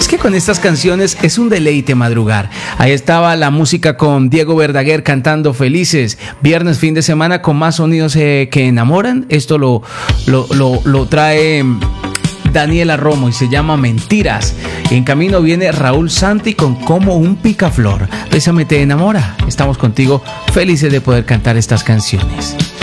Es que con estas canciones es un deleite madrugar. Ahí estaba la música con Diego Verdaguer cantando Felices. Viernes, fin de semana con más sonidos que enamoran. Esto lo trae Daniela Romo y se llama Mentiras. En camino viene Raúl Santi con Como un picaflor. Bésame te enamora. Estamos contigo, felices de poder cantar estas canciones.